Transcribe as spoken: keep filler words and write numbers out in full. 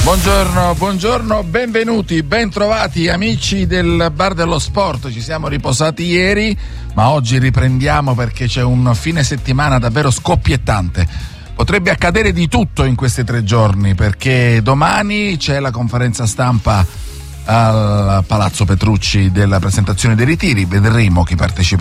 Buongiorno, buongiorno, benvenuti, bentrovati amici del Bar dello Sport. Ci siamo riposati ieri, ma oggi riprendiamo perché c'è un fine settimana davvero scoppiettante. Potrebbe accadere di tutto in questi tre giorni, perché domani c'è la conferenza stampa al Palazzo Petrucci della presentazione dei ritiri. Vedremo chi parteciperà